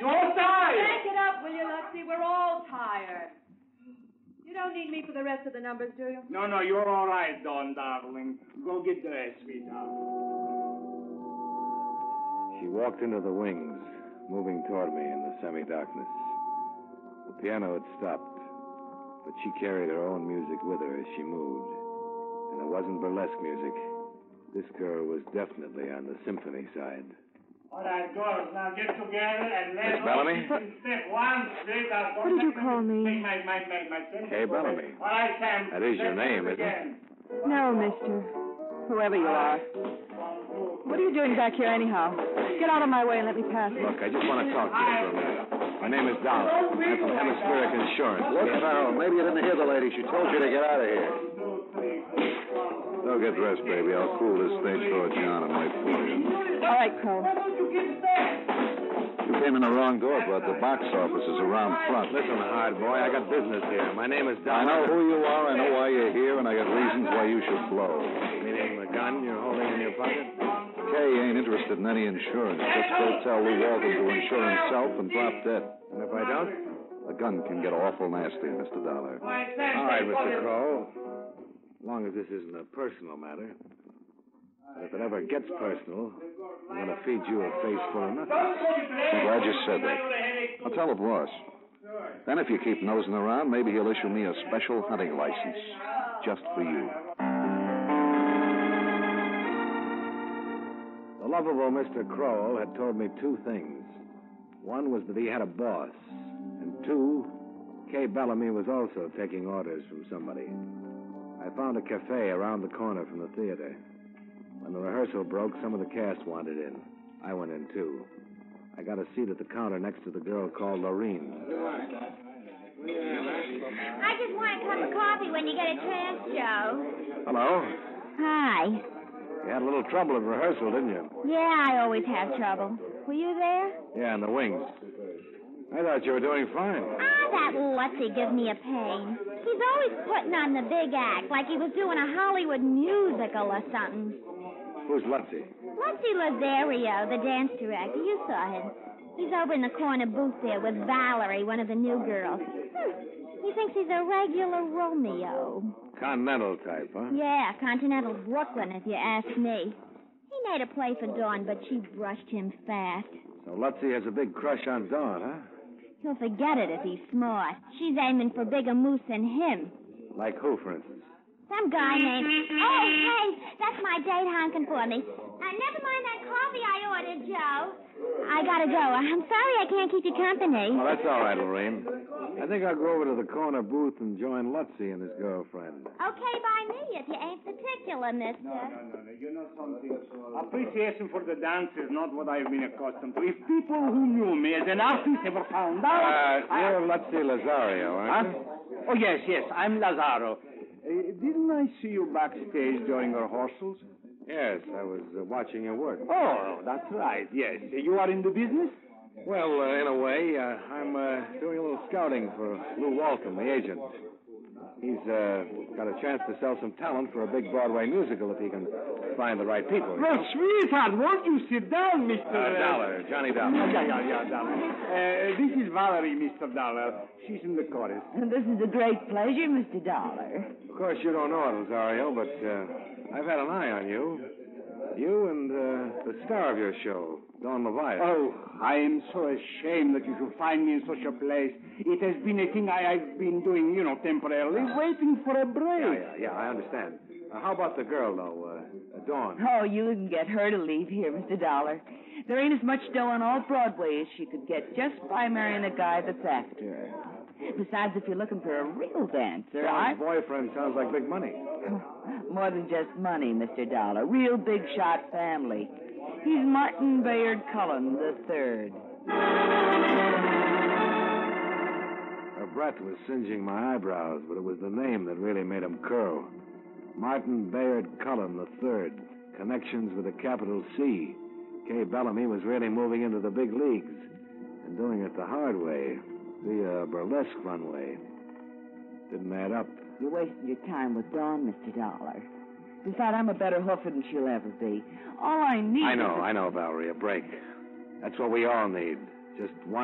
so tired. Back it up, will you, Lutzy? We're all tired. You don't need me for the rest of the numbers, do you? No, you're all right, Dawn, darling. Go get dressed, sweetheart. She walked into the wings, moving toward me in the semi-darkness. The piano had stopped, but she carried her own music with her as she moved. And it wasn't burlesque music. This girl was definitely on the symphony side. All right, girls, now get together and let's... Miss Bellamy? Step one, straight out. What did you call me? Kay Bellamy. All right, Sam. That is your name, isn't it? No, mister. Whoever you are. What are you doing back here anyhow? Get out of my way and let me pass. Look, I just want to talk to you for a minute. My name is Dollar. I'm from Hemispheric Insurance. Look, Farrell, maybe you didn't hear the lady. She told you to get out of here. Don't get dressed, baby. I'll cool this stagecoach down and wait for you. All right, Crow. You came in the wrong door, but the box office is around front. Listen, hard boy, I got business here. My name is Dollar. I know who you are, I know why you're here, and I got reasons why you should blow. Meaning the gun you're holding in your pocket? Kay ain't interested in any insurance. Just go tell Lou Walton to insure himself and drop dead. And if I don't? The gun can get awful nasty, Mr. Dollar. All right, Mr. Crow. As long as this isn't a personal matter. But if it ever gets personal, I'm going to feed you a face full of nothing. I'm glad you said that. I'll tell the boss. Then if you keep nosing around, maybe he'll issue me a special hunting license. Just for you. The lovable Mr. Crowell had told me two things. One was that he had a boss. And two, Kay Bellamy was also taking orders from somebody. I found a cafe around the corner from the theater. When the rehearsal broke, some of the cast wanted in. I went in, too. I got a seat at the counter next to the girl called Lorene. I just want a cup of coffee when you get a chance, Joe. Hello. Hi. You had a little trouble at rehearsal, didn't you? Yeah, I always have trouble. Were you there? Yeah, in the wings. I thought you were doing fine. That Lutzy gives me a pain. He's always putting on the big act, like he was doing a Hollywood musical or something. Who's Lutzy? Lutzy Lazario, the dance director. You saw him. He's over in the corner booth there with Valerie, one of the new girls. He thinks he's a regular Romeo. Continental type, huh? Yeah, Continental Brooklyn, if you ask me. He made a play for Dawn, but she brushed him fast. So Lutzy has a big crush on Dawn, huh? He'll forget it if he's smart. She's aiming for bigger moose than him. Like who, for instance? Some guy named... Oh, hey, that's my date honking for me. Never mind that coffee I ordered, Joe. I gotta go. I'm sorry I can't keep you company. Oh, that's all right, Lorraine. I think I'll go over to the corner booth and join Lutzy and his girlfriend. Okay by me if you ain't particular, mister. No. You know something? Appreciation for the dance is not what I've been accustomed to. If people who knew me as an artist ever found out... You're Lutzy Lazario, aren't you? Oh, yes, I'm Lazaro. Didn't I see you backstage during rehearsals? Yes, I was watching your work. Oh, that's right, yes. You are in the business? Well, in a way, I'm doing a little scouting for Lou Walton, the agent. He's got a chance to sell some talent for a big Broadway musical if he can find the right people. Well, sweetheart, won't you sit down, Mr. Dollar, Johnny Dollar. Yeah, Dollar. This is Valerie, Mr. Dollar. She's in the chorus. And this is a great pleasure, Mr. Dollar. Of course, you don't know it, Lazario, but I've had an eye on you. You and the star of your show, Dawn Leviathan. Oh, I am so ashamed that you should find me in such a place. It has been a thing I've been doing, temporarily, waiting for a break. Yeah, I understand. How about the girl, though, Dawn? Oh, you wouldn't get her to leave here, Mr. Dollar. There ain't as much dough on all Broadway as she could get just by marrying a guy that's after her. Besides, if you're looking for a real dancer, Dawn's boyfriend sounds like big money. More than just money, Mr. Dollar. Real big shot family. He's Martin Bayard Cullen III. Her breath was singeing my eyebrows, but it was the name that really made them curl. Martin Bayard Cullen III. Connections with a capital C. Kay Bellamy was really moving into the big leagues and doing it the hard way. The burlesque runway. Didn't add up. You're wasting your time with Dawn, Mr. Dollar. Besides, I'm a better hoofer than she'll ever be. All I need I know, Valerie, a break. That's what we all need. Just one